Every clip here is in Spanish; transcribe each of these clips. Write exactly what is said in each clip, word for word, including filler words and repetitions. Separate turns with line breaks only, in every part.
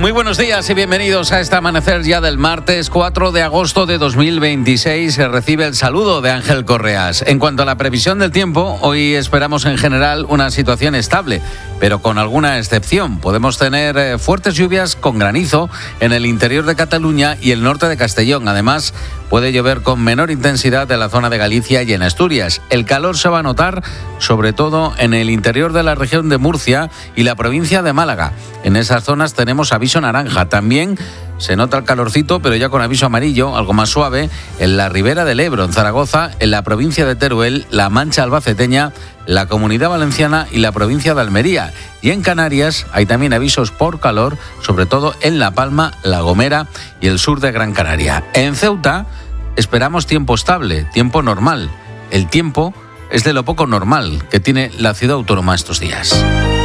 Muy buenos días y bienvenidos a este amanecer ya del martes cuatro de agosto de dos mil veintiséis. Se recibe el saludo de Ángel Correas. En cuanto a la previsión del tiempo, hoy esperamos en general una situación estable, pero con alguna excepción. Podemos tener eh, fuertes lluvias con granizo en el interior de Cataluña y el norte de Castellón. Además, puede llover con menor intensidad en la zona de Galicia y en Asturias. El calor se va a notar sobre todo en el interior de la región de Murcia y la provincia de Málaga. En esas zonas tenemos aviso naranja. También se nota el calorcito, pero ya con aviso amarillo, algo más suave, en la ribera del Ebro, en Zaragoza, en la provincia de Teruel, la Mancha albaceteña, la Comunidad Valenciana y la provincia de Almería. Y en Canarias hay también avisos por calor, sobre todo en La Palma, La Gomera y el sur de Gran Canaria. En Ceuta esperamos tiempo estable, tiempo normal. El tiempo es de lo poco normal que tiene la ciudad autónoma estos días.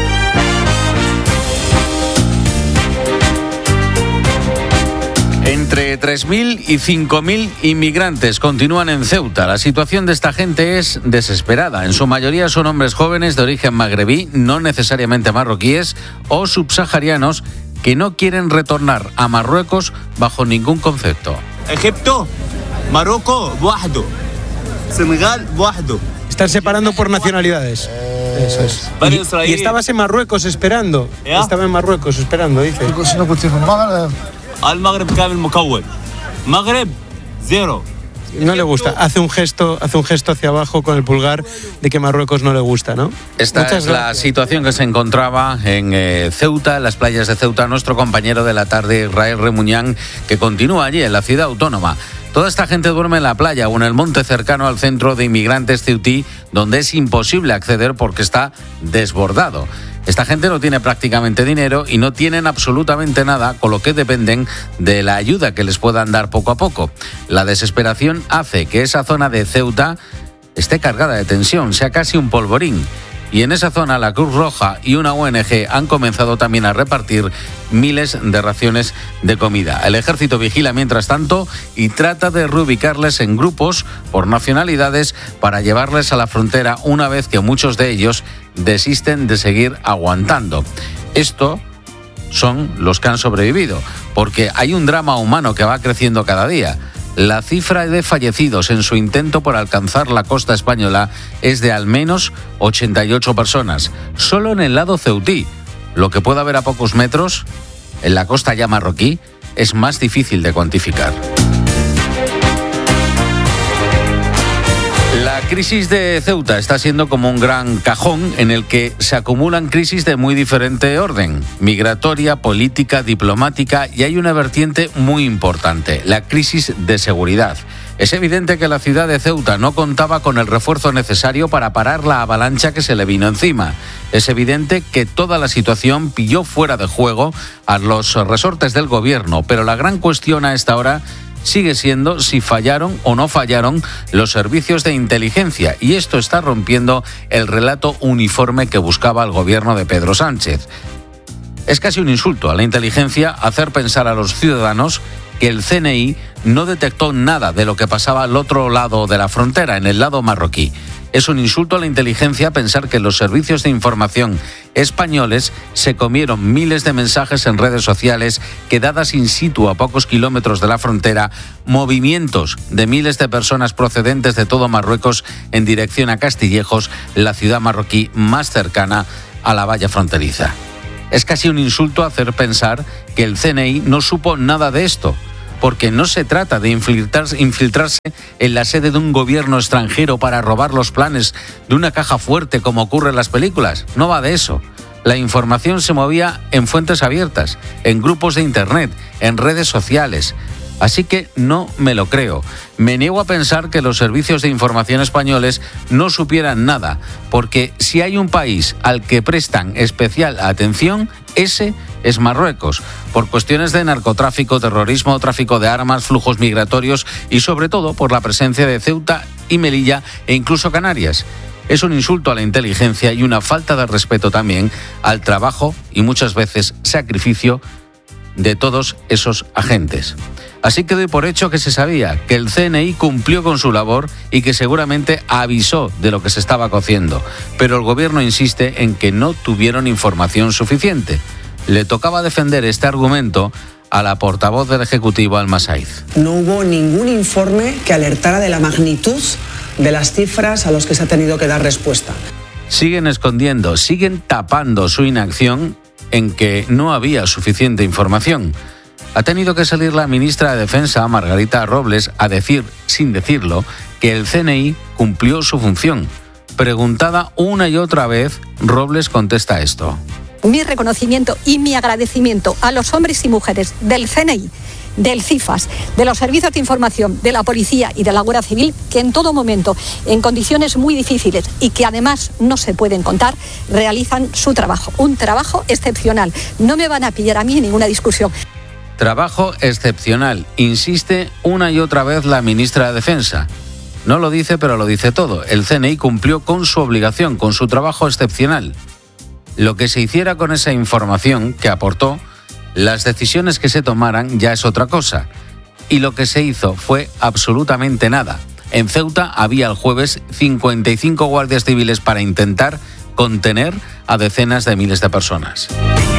Entre tres mil y cinco mil inmigrantes continúan en Ceuta. La situación de esta gente es desesperada. En su mayoría son hombres jóvenes de origen magrebí, no necesariamente marroquíes, o subsaharianos que no quieren retornar a Marruecos bajo ningún concepto.
Egipto, Marruecos, wahdo. Senegal, wahdo.
Están separando por nacionalidades. Eso es. Y, y estabas en Marruecos esperando. ¿Ya? Estaba en Marruecos esperando, dice.
Al Magreb كامل مكون. Magreb cero.
No le gusta. Hace un gesto, hace un gesto hacia abajo con el pulgar de que Marruecos no le gusta, ¿no?
Esta Muchas es gracias. La situación que se encontraba en eh, Ceuta, en las playas de Ceuta, nuestro compañero de la tarde, Israel Remuñán, que continúa allí en la ciudad autónoma. Toda esta gente duerme en la playa o en el monte cercano al centro de inmigrantes ceutí, donde es imposible acceder porque está desbordado. Esta gente no tiene prácticamente dinero y no tienen absolutamente nada, con lo que dependen de la ayuda que les puedan dar poco a poco. La desesperación hace que esa zona de Ceuta esté cargada de tensión, sea casi un polvorín. Y en esa zona la Cruz Roja y una O N Ge han comenzado también a repartir miles de raciones de comida. El ejército vigila mientras tanto y trata de reubicarles en grupos por nacionalidades para llevarles a la frontera una vez que muchos de ellos desisten de seguir aguantando. Esto son los que han sobrevivido, porque hay un drama humano que va creciendo cada día. La cifra de fallecidos en su intento por alcanzar la costa española es de al menos ochenta y ocho personas, solo en el lado ceutí. Lo que puede haber a pocos metros, en la costa ya marroquí, es más difícil de cuantificar. La crisis de Ceuta está siendo como un gran cajón en el que se acumulan crisis de muy diferente orden, migratoria, política, diplomática, y hay una vertiente muy importante, la crisis de seguridad. Es evidente que la ciudad de Ceuta no contaba con el refuerzo necesario para parar la avalancha que se le vino encima. Es evidente que toda la situación pilló fuera de juego a los resortes del gobierno, pero la gran cuestión a esta hora sigue siendo si fallaron o no fallaron los servicios de inteligencia, y esto está rompiendo el relato uniforme que buscaba el gobierno de Pedro Sánchez. Es casi un insulto a la inteligencia hacer pensar a los ciudadanos que el C N I no detectó nada de lo que pasaba al otro lado de la frontera, en el lado marroquí. Es un insulto a la inteligencia pensar que los servicios de información españoles se comieron miles de mensajes en redes sociales quedadas in situ a pocos kilómetros de la frontera, movimientos de miles de personas procedentes de todo Marruecos en dirección a Castillejos, la ciudad marroquí más cercana a la valla fronteriza. Es casi un insulto hacer pensar que el C N I no supo nada de esto, porque no se trata de infiltrarse, infiltrarse en la sede de un gobierno extranjero para robar los planes de una caja fuerte como ocurre en las películas. No va de eso. La información se movía en fuentes abiertas, en grupos de internet, en redes sociales. Así que no me lo creo. Me niego a pensar que los servicios de información españoles no supieran nada, porque si hay un país al que prestan especial atención, ese es Marruecos, por cuestiones de narcotráfico, terrorismo, tráfico de armas, flujos migratorios y sobre todo por la presencia de Ceuta y Melilla e incluso Canarias. Es un insulto a la inteligencia y una falta de respeto también al trabajo y muchas veces sacrificio de todos esos agentes. Así que doy por hecho que se sabía que el C N I cumplió con su labor y que seguramente avisó de lo que se estaba cociendo, pero el gobierno insiste en que no tuvieron información suficiente. Le tocaba defender este argumento a la portavoz del Ejecutivo, Alma Saiz.
No hubo ningún informe que alertara de la magnitud de las cifras a las que se ha tenido que dar respuesta.
Siguen escondiendo, siguen tapando su inacción en que no había suficiente información. Ha tenido que salir la ministra de Defensa, Margarita Robles, a decir, sin decirlo, que el C N I cumplió su función. Preguntada una y otra vez, Robles contesta esto.
Mi reconocimiento y mi agradecimiento a los hombres y mujeres del C N I, del CIFAS, de los servicios de información, de la policía y de la Guardia Civil, que en todo momento, en condiciones muy difíciles y que además no se pueden contar, realizan su trabajo. Un trabajo excepcional. No me van a pillar a mí en ninguna discusión.
Trabajo excepcional, insiste una y otra vez la ministra de Defensa. No lo dice, pero lo dice todo. El C N I cumplió con su obligación, con su trabajo excepcional. Lo que se hiciera con esa información que aportó, las decisiones que se tomaran ya es otra cosa. Y lo que se hizo fue absolutamente nada. En Ceuta había el jueves cincuenta y cinco guardias civiles para intentar contener a decenas de miles de personas.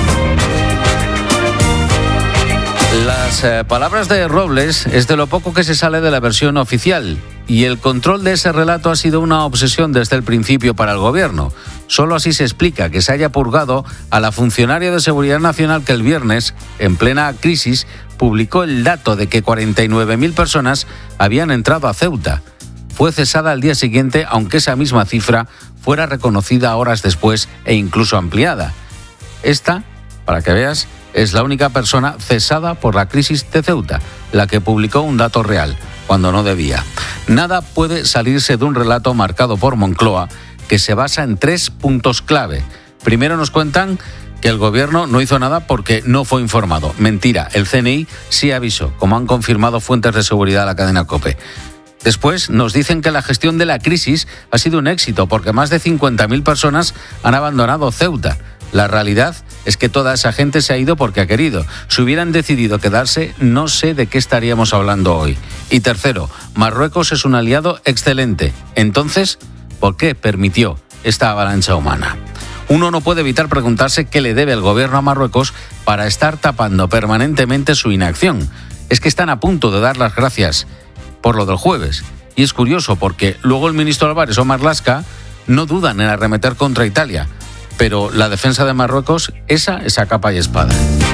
Las eh, palabras de Robles es de lo poco que se sale de la versión oficial, y el control de ese relato ha sido una obsesión desde el principio para el gobierno. Solo así se explica que se haya purgado a la funcionaria de Seguridad Nacional que el viernes, en plena crisis, publicó el dato de que cuarenta y nueve mil personas habían entrado a Ceuta. Fue cesada al día siguiente, aunque esa misma cifra fuera reconocida horas después e incluso ampliada. Esta, para que veas, es la única persona cesada por la crisis de Ceuta, la que publicó un dato real, cuando no debía. Nada puede salirse de un relato marcado por Moncloa, que se basa en tres puntos clave. Primero nos cuentan que el gobierno no hizo nada porque no fue informado. Mentira, el C N I sí avisó, como han confirmado fuentes de seguridad a la cadena COPE. Después nos dicen que la gestión de la crisis ha sido un éxito porque más de cincuenta mil personas han abandonado Ceuta. La realidad es que toda esa gente se ha ido porque ha querido. Si hubieran decidido quedarse, no sé de qué estaríamos hablando hoy. Y tercero, Marruecos es un aliado excelente. Entonces, ¿por qué permitió esta avalancha humana? Uno no puede evitar preguntarse qué le debe el gobierno a Marruecos para estar tapando permanentemente su inacción. Es que están a punto de dar las gracias por lo del jueves. Y es curioso porque luego el ministro Álvarez o Marlaska no dudan en arremeter contra Italia. Pero la defensa de Marruecos, esa es a capa y espada.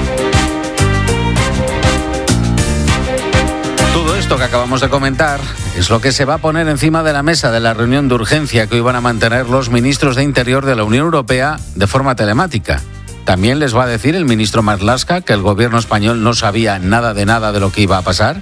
Todo esto que acabamos de comentar es lo que se va a poner encima de la mesa de la reunión de urgencia que hoy van a mantener los ministros de Interior de la Unión Europea de forma telemática. También les va a decir el ministro Marlaska que el gobierno español no sabía nada de nada de lo que iba a pasar.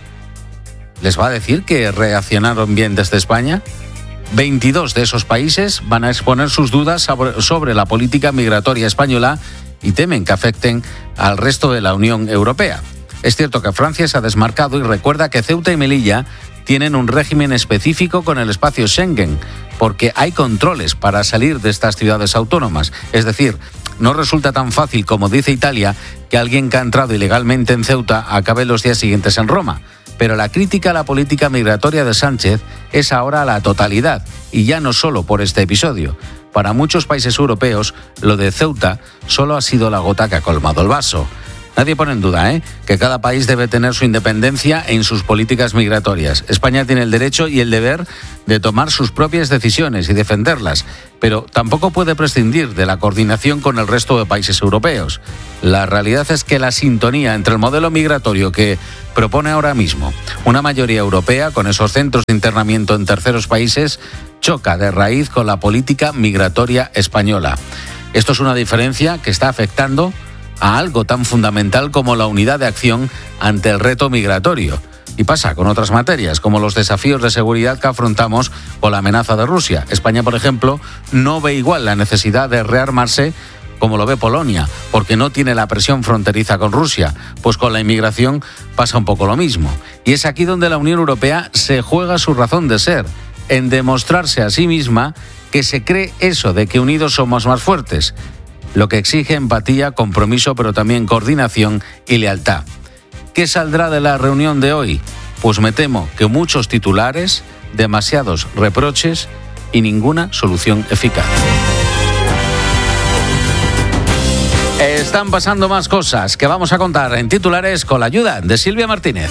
¿Les va a decir que reaccionaron bien desde España? veintidós de esos países van a exponer sus dudas sobre, sobre la política migratoria española y temen que afecten al resto de la Unión Europea. Es cierto que Francia se ha desmarcado y recuerda que Ceuta y Melilla tienen un régimen específico con el espacio Schengen, porque hay controles para salir de estas ciudades autónomas. Es decir, no resulta tan fácil como dice Italia que alguien que ha entrado ilegalmente en Ceuta acabe los días siguientes en Roma. Pero la crítica a la política migratoria de Sánchez es ahora la totalidad, y ya no solo por este episodio. Para muchos países europeos, lo de Ceuta solo ha sido la gota que ha colmado el vaso. Nadie pone en duda, ¿eh?, que cada país debe tener su independencia en sus políticas migratorias. España tiene el derecho y el deber de tomar sus propias decisiones y defenderlas, pero tampoco puede prescindir de la coordinación con el resto de países europeos. La realidad es que la sintonía entre el modelo migratorio que propone ahora mismo una mayoría europea con esos centros de internamiento en terceros países choca de raíz con la política migratoria española. Esto es una diferencia que está afectando a algo tan fundamental como la unidad de acción ante el reto migratorio. Y pasa con otras materias, como los desafíos de seguridad que afrontamos con la amenaza de Rusia. España, por ejemplo, no ve igual la necesidad de rearmarse como lo ve Polonia, porque no tiene la presión fronteriza con Rusia. Pues con la inmigración pasa un poco lo mismo. Y es aquí donde la Unión Europea se juega su razón de ser, en demostrarse a sí misma que se cree eso de que unidos somos más fuertes, lo que exige empatía, compromiso, pero también coordinación y lealtad. ¿Qué saldrá de la reunión de hoy? Pues me temo que muchos titulares, demasiados reproches y ninguna solución eficaz. están pasando más cosas que vamos a contar en titulares con la ayuda de Silvia Martínez.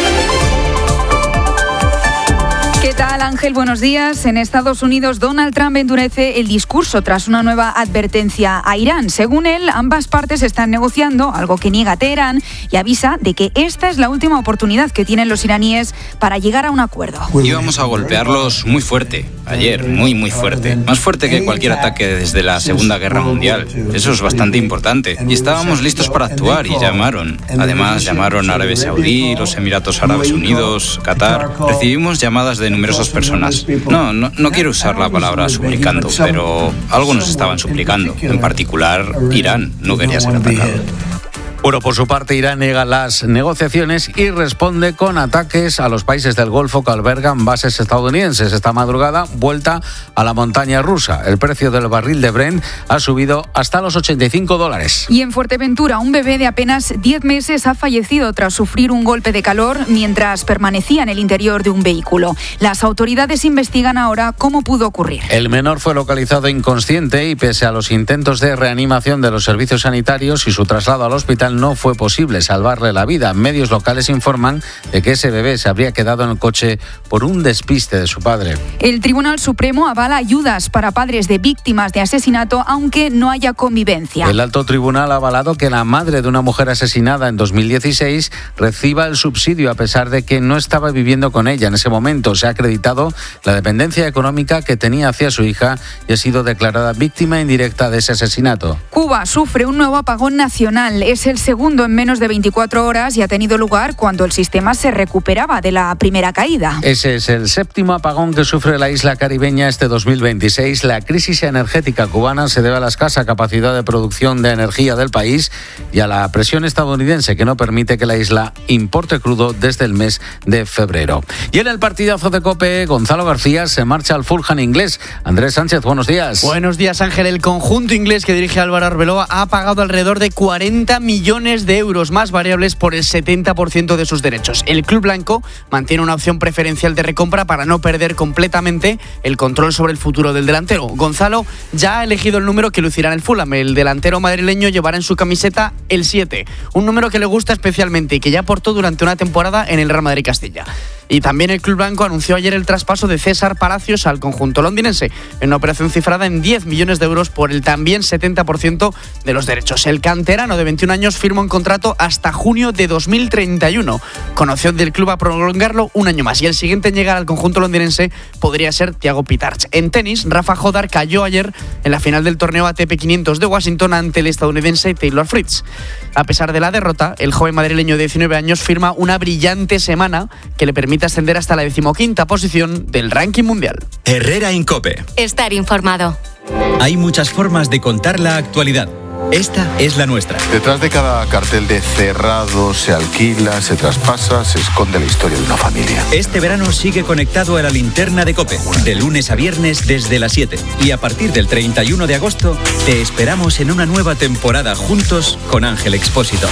¿Qué tal, Ángel? Buenos días. En Estados Unidos, Donald Trump endurece el discurso tras una nueva advertencia a Irán. Según él, ambas partes están negociando, algo que niega Teherán, y avisa de que esta es la última oportunidad que tienen los iraníes para llegar a un acuerdo.
Íbamos a golpearlos muy fuerte, ayer, muy, muy fuerte. Más fuerte que cualquier ataque desde la Segunda Guerra Mundial. Eso es bastante importante. Y estábamos listos para actuar y llamaron. Además, llamaron a Arabia Saudí, los Emiratos Árabes Unidos, Qatar. Recibimos llamadas de numerosas personas. No, no, no quiero usar la palabra suplicando, pero algunos estaban suplicando. En particular, Irán no quería ser atacado.
Bueno, por su parte, Irán niega las negociaciones y responde con ataques a los países del Golfo que albergan bases estadounidenses. Esta madrugada, vuelta a la montaña rusa. El precio del barril de Brent ha subido hasta los ochenta y cinco dólares.
Y en Fuerteventura, un bebé de apenas diez meses ha fallecido tras sufrir un golpe de calor mientras permanecía en el interior de un vehículo. Las autoridades investigan ahora cómo pudo ocurrir.
El menor fue localizado inconsciente y, pese a los intentos de reanimación de los servicios sanitarios y su traslado al hospital, no fue posible salvarle la vida. Medios locales informan de que ese bebé se habría quedado en el coche por un despiste de su padre.
El Tribunal Supremo avala ayudas para padres de víctimas de asesinato, aunque no haya convivencia.
El alto tribunal ha avalado que la madre de una mujer asesinada en dos mil dieciséis reciba el subsidio a pesar de que no estaba viviendo con ella. En ese momento se ha acreditado la dependencia económica que tenía hacia su hija y ha sido declarada víctima indirecta de ese asesinato.
Cuba sufre un nuevo apagón nacional. Es el segundo en menos de veinticuatro horas y ha tenido lugar cuando el sistema se recuperaba de la primera caída.
Ese es el séptimo apagón que sufre la isla caribeña este dos mil veintiséis. La crisis energética cubana se debe a la escasa capacidad de producción de energía del país y a la presión estadounidense que no permite que la isla importe crudo desde el mes de febrero. Y en el partidazo de COPE, Gonzalo García se marcha al Fulham inglés. Andrés Sánchez, buenos días.
Buenos días, Ángel. El conjunto inglés que dirige Álvaro Arbeloa ha pagado alrededor de cuarenta millones de euros más variables por el setenta por ciento de sus derechos. El club blanco mantiene una opción preferencial de recompra para no perder completamente el control sobre el futuro del delantero. Gonzalo ya ha elegido el número que lucirá en el Fulham. El delantero madrileño llevará en su camiseta el siete, un número que le gusta especialmente y que ya aportó durante una temporada en el Real Madrid Castilla. Y también el club blanco anunció ayer el traspaso de César Palacios al conjunto londinense, en una operación cifrada en diez millones de euros por el también setenta por ciento de los derechos. El canterano de veintiún años firma un contrato hasta junio de dos mil treinta y uno, con opción del club a prolongarlo un año más. Y el siguiente en llegar al conjunto londinense podría ser Thiago Pitarch. En tenis, Rafa Jodar cayó ayer en la final del torneo A T P quinientos de Washington ante el estadounidense Taylor Fritz. A pesar de la derrota, el joven madrileño de diecinueve años firma una brillante semana que le permite ascender hasta la decimoquinta posición del ranking mundial.
Herrera en COPE.
Estar informado.
Hay muchas formas de contar la actualidad. Esta es la nuestra.
Detrás de cada cartel de cerrado, se alquila, se traspasa, se esconde la historia de una familia.
Este verano sigue conectado a la linterna de COPE, de lunes a viernes desde las siete. Y a partir del treinta y uno de agosto, te esperamos en una nueva temporada juntos con Ángel Expósito.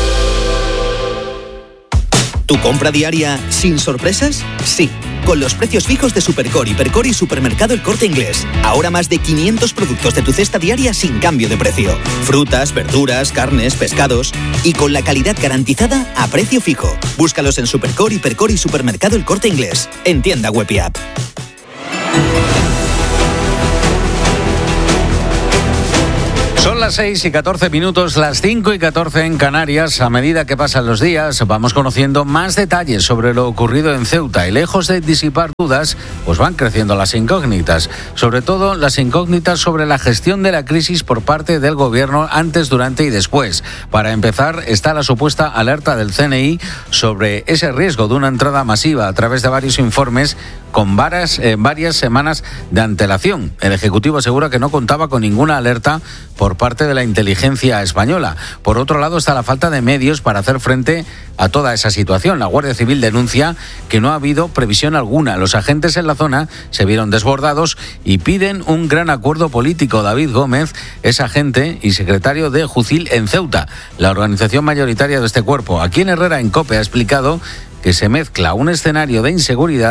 ¿Tu compra diaria sin sorpresas? Sí, con los precios fijos de Supercore, Hipercore y Supermercado El Corte Inglés. Ahora más de quinientos productos de tu cesta diaria sin cambio de precio. Frutas, verduras, carnes, pescados y con la calidad garantizada a precio fijo. Búscalos en Supercore, Hipercore y Supermercado El Corte Inglés. En tienda web y app.
Son las seis y catorce minutos, las cinco y catorce en Canarias. A medida que pasan los días, vamos conociendo más detalles sobre lo ocurrido en Ceuta. Y lejos de disipar dudas, pues van creciendo las incógnitas. Sobre todo las incógnitas sobre la gestión de la crisis por parte del gobierno antes, durante y después. Para empezar, está la supuesta alerta del C N I sobre ese riesgo de una entrada masiva a través de varios informes con varias, eh, varias semanas de antelación. El Ejecutivo asegura que no contaba con ninguna alerta por parte de la inteligencia española. Por otro lado está la falta de medios para hacer frente a toda esa situación. La Guardia Civil denuncia que no ha habido previsión alguna. Los agentes en la zona se vieron desbordados y piden un gran acuerdo político. David Gómez es agente y secretario de Jucil en Ceuta, la organización mayoritaria de este cuerpo. Aquí en Herrera en COPE ha explicado que se mezcla un escenario de inseguridad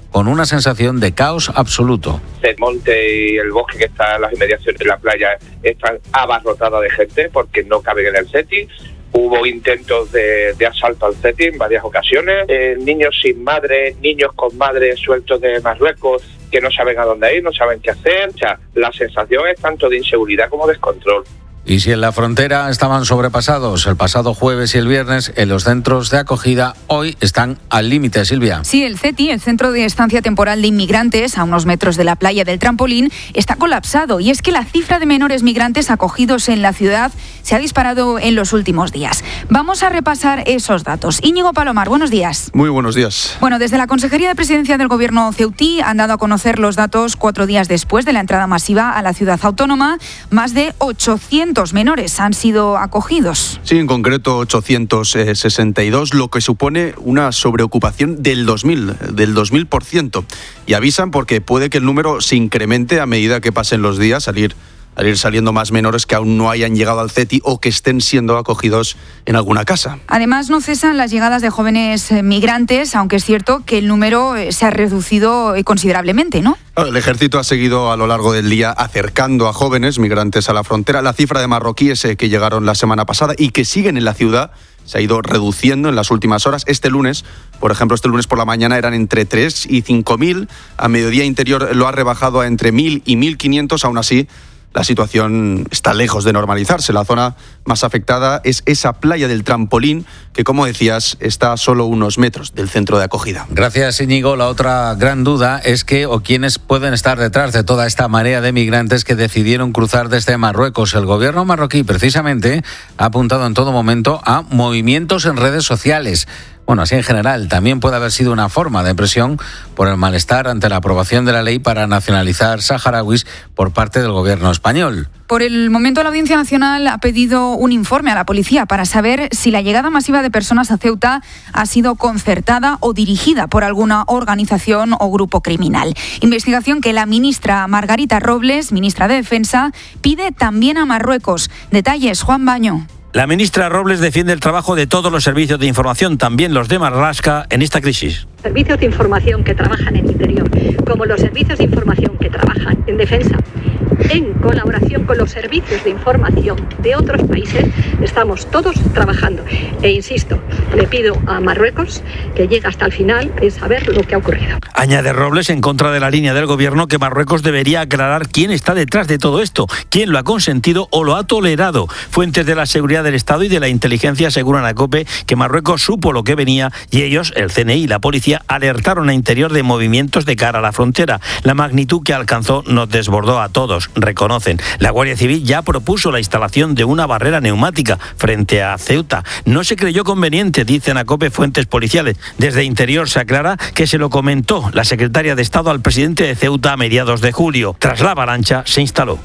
con una sensación de caos absoluto.
El monte y el bosque que está en las inmediaciones de la playa están abarrotados de gente porque no caben en el setting. Hubo intentos de, de asalto al setting en varias ocasiones. Eh, niños sin madre, niños con madre sueltos de Marruecos que no saben a dónde ir, no saben qué hacer. O sea, la sensación es tanto de inseguridad como de descontrol.
Y si en la frontera estaban sobrepasados el pasado jueves y el viernes, en los centros de acogida hoy están al límite, Silvia.
Sí, el C E T I, el Centro de Estancia Temporal de Inmigrantes, a unos metros de la playa del Trampolín, está colapsado. Y es que la cifra de menores migrantes acogidos en la ciudad se ha disparado en los últimos días. Vamos a repasar esos datos. Íñigo Palomar, buenos días.
Muy buenos días.
Bueno, desde la Consejería de Presidencia del Gobierno ceutí han dado a conocer los datos cuatro días después de la entrada masiva a la ciudad autónoma. Más de ochocientos menores han sido acogidos.
Sí, en concreto ochocientos sesenta y dos, lo que supone una sobreocupación del dos mil, del dos mil por ciento. Y avisan porque puede que el número se incremente a medida que pasen los días, salir al ir saliendo más menores que aún no hayan llegado al C E T I o que estén siendo acogidos en alguna casa.
Además, no cesan las llegadas de jóvenes migrantes, aunque es cierto que el número se ha reducido considerablemente, ¿no?
El ejército ha seguido a lo largo del día acercando a jóvenes migrantes a la frontera. La cifra de marroquíes que llegaron la semana pasada y que siguen en la ciudad se ha ido reduciendo en las últimas horas. Este lunes, por ejemplo, este lunes por la mañana eran entre tres y cinco mil. A mediodía Interior lo ha rebajado a entre mil y mil quinientos. Aún así, la situación está lejos de normalizarse. La zona más afectada es esa playa del Trampolín, que, como decías, está a solo unos metros del centro de acogida.
Gracias, Íñigo. La otra gran duda es que, o quiénes pueden estar detrás de toda esta marea de migrantes que decidieron cruzar desde Marruecos. El gobierno marroquí, precisamente, ha apuntado en todo momento a movimientos en redes sociales. Bueno, así en general, también puede haber sido una forma de presión por el malestar ante la aprobación de la ley para nacionalizar saharauis por parte del gobierno español.
Por el momento, la Audiencia Nacional ha pedido un informe a la policía para saber si la llegada masiva de personas a Ceuta ha sido concertada o dirigida por alguna organización o grupo criminal. Investigación que la ministra Margarita Robles, ministra de Defensa, pide también a Marruecos. Detalles, Juan Baño.
La ministra Robles defiende el trabajo de todos los servicios de información, también los de Marlaska, en esta crisis.
Servicios de información que trabajan en interior, como los servicios de información que trabajan en defensa, en colaboración con los servicios de información de otros países, estamos todos trabajando. E insisto, le pido a Marruecos que llegue hasta el final en saber lo que ha ocurrido.
Añade Robles, en contra de la línea del gobierno, que Marruecos debería aclarar quién está detrás de todo esto, quién lo ha consentido o lo ha tolerado. Fuentes de la seguridad del Estado y de la inteligencia aseguran a COPE que Marruecos supo lo que venía y ellos, el C N I y la policía, alertaron a Interior de movimientos de cara a la frontera. La magnitud que alcanzó nos desbordó a todos, reconocen. La Guardia Civil ya propuso la instalación de una barrera neumática frente a Ceuta. No se creyó conveniente, dicen a COPE fuentes policiales. Desde Interior se aclara que se lo comentó la secretaria de Estado al presidente de Ceuta a mediados de julio. Tras la avalancha se instaló.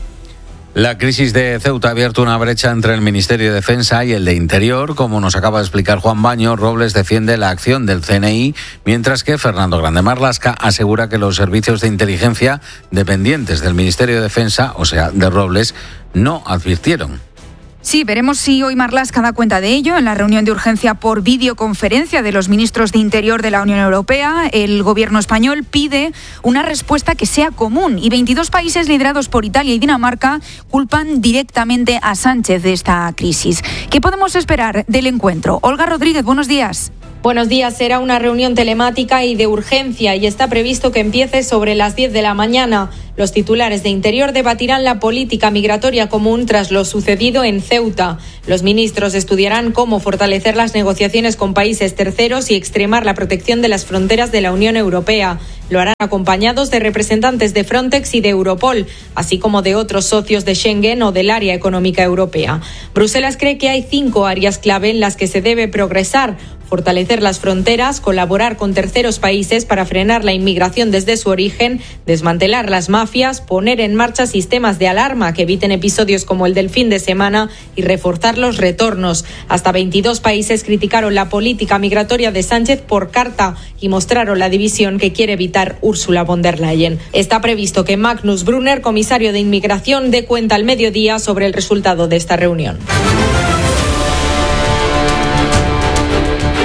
La crisis de Ceuta ha abierto una brecha entre el Ministerio de Defensa y el de Interior. Como nos acaba de explicar Juan Baño, Robles defiende la acción del C N I, mientras que Fernando Grande Marlaska asegura que los servicios de inteligencia dependientes del Ministerio de Defensa, o sea, de Robles, no advirtieron.
Sí, veremos si hoy Marlaska da cuenta de ello. En la reunión de urgencia por videoconferencia de los ministros de Interior de la Unión Europea, el gobierno español pide una respuesta que sea común y veintidós países liderados por Italia y Dinamarca culpan directamente a Sánchez de esta crisis. ¿Qué podemos esperar del encuentro? Olga Rodríguez, buenos días.
Buenos días. Será una reunión telemática y de urgencia y está previsto que empiece sobre las diez de la mañana. Los titulares de Interior debatirán la política migratoria común tras lo sucedido en Ceuta. Los ministros estudiarán cómo fortalecer las negociaciones con países terceros y extremar la protección de las fronteras de la Unión Europea. Lo harán acompañados de representantes de Frontex y de Europol, así como de otros socios de Schengen o del área económica europea. Bruselas cree que hay cinco áreas clave en las que se debe progresar: fortalecer las fronteras, colaborar con terceros países para frenar la inmigración desde su origen, desmantelar las mafias, poner en marcha sistemas de alarma que eviten episodios como el del fin de semana y reforzar los retornos. Hasta veintidós países criticaron la política migratoria de Sánchez por carta y mostraron la división que quiere evitar Ursula von der Leyen. Está previsto que Magnus Brunner, comisario de Inmigración, dé cuenta al mediodía sobre el resultado de esta reunión.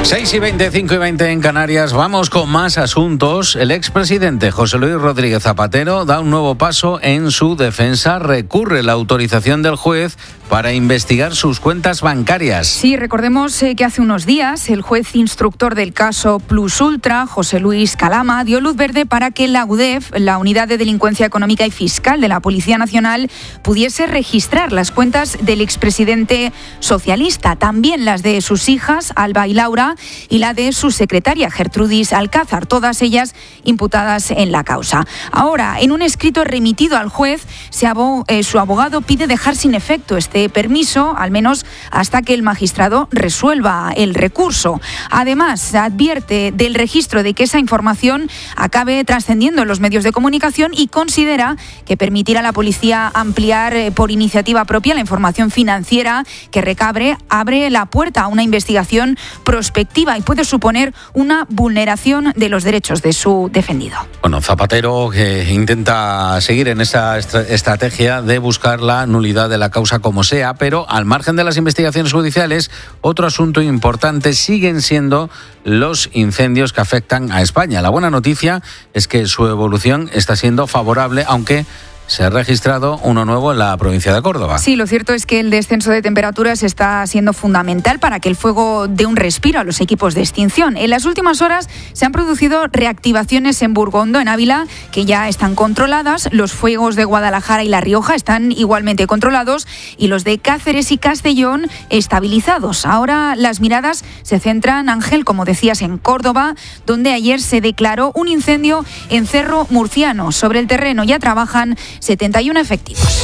seis y veinte, cinco y veinte en Canarias. Vamos con más asuntos. El expresidente José Luis Rodríguez Zapatero da un nuevo paso en su defensa. Recurre la autorización del juez para investigar sus cuentas bancarias.
Sí, recordemos eh, que hace unos días el juez instructor del caso Plus Ultra, José Luis Calama, dio luz verde para que la U D E F, la Unidad de Delincuencia Económica y Fiscal de la Policía Nacional, pudiese registrar las cuentas del expresidente socialista, también las de sus hijas, Alba y Laura, y la de su secretaria, Gertrudis Alcázar, todas ellas imputadas en la causa. Ahora, en un escrito remitido al juez, se abo- eh, su abogado pide dejar sin efecto este permiso, al menos hasta que el magistrado resuelva el recurso. Además, advierte del registro de que esa información acabe trascendiendo en los medios de comunicación y considera que permitir a la policía ampliar eh, por iniciativa propia la información financiera que recabre abre la puerta a una investigación prospectiva y puede suponer una vulneración de los derechos de su defendido.
Bueno, Zapatero que intenta seguir en esa estra- estrategia de buscar la nulidad de la causa como sea, pero al margen de las investigaciones judiciales, otro asunto importante siguen siendo los incendios que afectan a España. La buena noticia es que su evolución está siendo favorable, aunque se ha registrado uno nuevo en la provincia de Córdoba.
Sí, lo cierto es que el descenso de temperaturas está siendo fundamental para que el fuego dé un respiro a los equipos de extinción. En las últimas horas se han producido reactivaciones en Burgondo, en Ávila, que ya están controladas. Los fuegos de Guadalajara y La Rioja están igualmente controlados y los de Cáceres y Castellón estabilizados. Ahora las miradas se centran, Ángel, como decías, en Córdoba, donde ayer se declaró un incendio en Cerro Murciano. Sobre el terreno ya trabajan setenta y uno efectivos.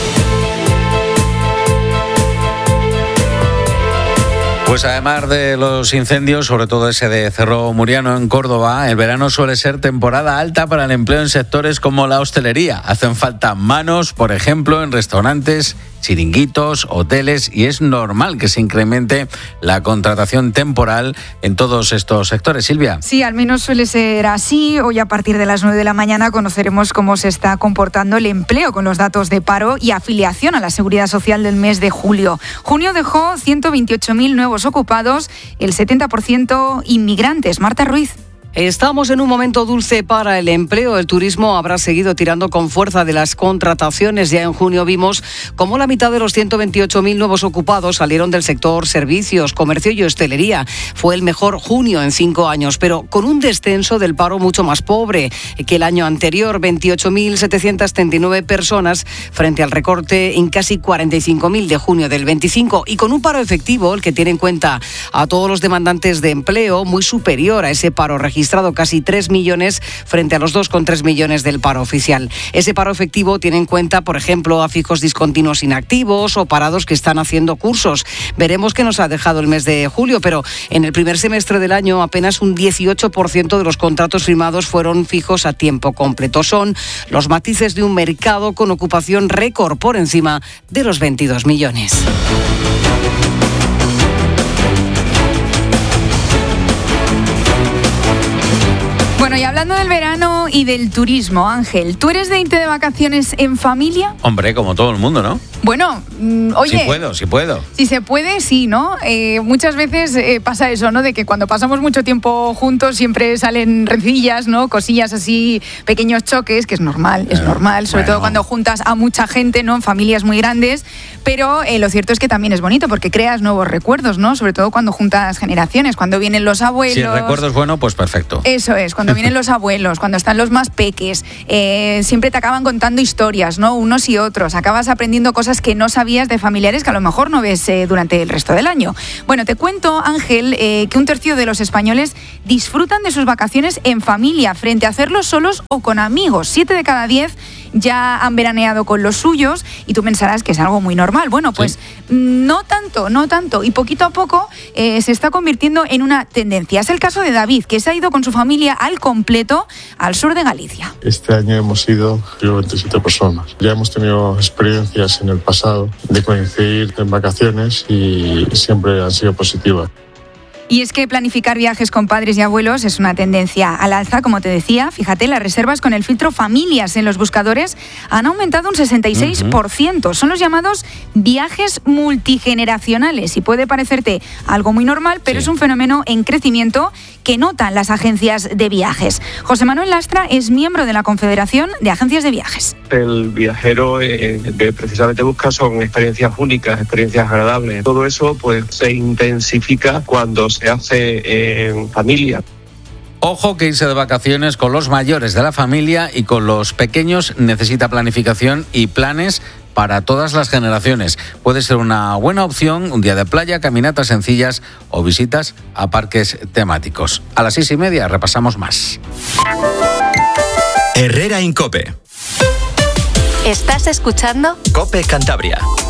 Pues además de los incendios, sobre todo ese de Cerro Muriano en Córdoba, el verano suele ser temporada alta para el empleo en sectores como la hostelería. Hacen falta manos, por ejemplo, en restaurantes, chiringuitos, hoteles, y es normal que se incremente la contratación temporal en todos estos sectores. Silvia.
Sí, al menos suele ser así. Hoy a partir de las nueve de la mañana conoceremos cómo se está comportando el empleo con los datos de paro y afiliación a la Seguridad Social del mes de julio. Junio dejó ciento veintiocho mil nuevos ocupados, el setenta por ciento inmigrantes. Marta Ruiz.
Estamos en un momento dulce para el empleo. El turismo habrá seguido tirando con fuerza de las contrataciones. Ya en junio vimos cómo la mitad de los ciento veintiocho mil nuevos ocupados salieron del sector servicios, comercio y hostelería. Fue el mejor junio en cinco años, pero con un descenso del paro mucho más pobre que el año anterior, veintiocho mil setecientas treinta y nueve personas frente al recorte en casi cuarenta y cinco mil de junio del veinticinco, y con un paro efectivo, el que tiene en cuenta a todos los demandantes de empleo, muy superior a ese paro registrado. registrado casi tres millones frente a los dos coma tres millones del paro oficial. Ese paro efectivo tiene en cuenta, por ejemplo, a fijos discontinuos inactivos o parados que están haciendo cursos. Veremos qué nos ha dejado el mes de julio, pero en el primer semestre del año apenas un dieciocho por ciento de los contratos firmados fueron fijos a tiempo completo. Son los matices de un mercado con ocupación récord por encima de los veintidós millones.
Bueno, y hablando del verano y del turismo, Ángel, ¿tú eres de irte de vacaciones en familia?
Hombre, como todo el mundo, ¿no?
Bueno, mm, oye...
Si puedo, si puedo.
Si se puede, sí, ¿no? Eh, muchas veces eh, pasa eso, ¿no? De que cuando pasamos mucho tiempo juntos siempre salen rencillas, ¿no? Cosillas así, pequeños choques, que es normal, es normal, sobre
bueno.
todo cuando juntas a mucha gente, ¿no? En familias muy grandes, pero eh, lo cierto es que también es bonito porque creas nuevos recuerdos, ¿no? Sobre todo cuando juntas generaciones, cuando vienen los abuelos...
Si el recuerdo es bueno, pues perfecto.
Eso es, cuando vienen los abuelos, cuando están los más peques, eh, siempre te acaban contando historias, ¿no? Unos y otros, acabas aprendiendo cosas que no sabías de familiares que a lo mejor no ves eh, durante el resto del año. Bueno, te cuento, Ángel, eh, que un tercio de los españoles disfrutan de sus vacaciones en familia, frente a hacerlo solos o con amigos. Siete de cada diez ya han veraneado con los suyos y tú pensarás que es algo muy normal. Bueno, pues sí. no tanto, no tanto. Y poquito a poco eh, se está convirtiendo en una tendencia. Es el caso de David, que se ha ido con su familia al completo al sur de Galicia.
Este año hemos ido creo, veintisiete personas. Ya hemos tenido experiencias en el pasado de coincidir en vacaciones y siempre han sido positivas.
Y es que planificar viajes con padres y abuelos es una tendencia al alza, como te decía. Fíjate, las reservas con el filtro familias en los buscadores han aumentado un sesenta y seis por ciento. Son los llamados viajes multigeneracionales y puede parecerte algo muy normal, pero sí. es un fenómeno en crecimiento que notan las agencias de viajes. José Manuel Lastra es miembro de la Confederación de Agencias de Viajes.
El viajero eh, que precisamente busca son experiencias únicas, experiencias agradables. Todo eso pues se intensifica cuando se hace en familia.
Ojo que irse de vacaciones con los mayores de la familia y con los pequeños necesita planificación y planes para todas las generaciones. Puede ser una buena opción un día de playa, caminatas sencillas o visitas a parques temáticos. A las seis y media repasamos más.
Herrera en COPE.
¿Estás escuchando?
COPE Cantabria.